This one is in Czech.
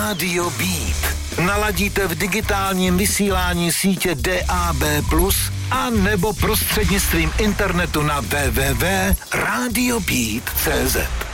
Rádio Beat. Naladíte v digitálním vysílání sítě DAB+, a nebo prostřednictvím internetu na www.radiobeat.cz.